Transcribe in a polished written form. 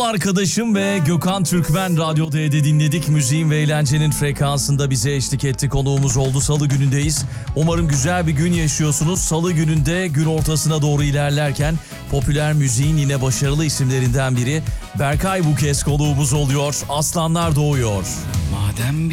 Arkadaşım ve Gökhan Türkmen Radyo D'de dinledik. Müziğin ve eğlencenin frekansında bize eşlik etti. Konuğumuz oldu. Salı günündeyiz. Umarım güzel bir gün yaşıyorsunuz. Salı gününde gün ortasına doğru ilerlerken popüler müziğin yine başarılı isimlerinden biri Berkay bu kez konuğumuz oluyor. Aslanlar doğuyor. Madem